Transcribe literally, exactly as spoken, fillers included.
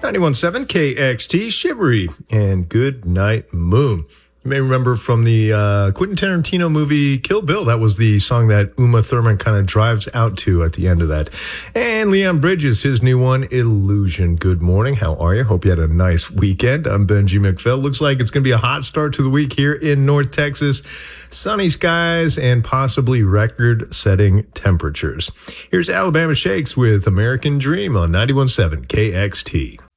ninety-one point seven K X T, Shivery, and Good Night Moon. You may remember from the uh, Quentin Tarantino movie Kill Bill. That was the song that Uma Thurman kind of drives out to at the end of that. And Leon Bridges, his new one, Illusion. Good morning. How are you? Hope you had a nice weekend. I'm Benji McPhail. Looks like it's going to be a hot start to the week here in North Texas. Sunny skies and possibly record-setting temperatures. Here's Alabama Shakes with American Dream on ninety-one point seven K X T.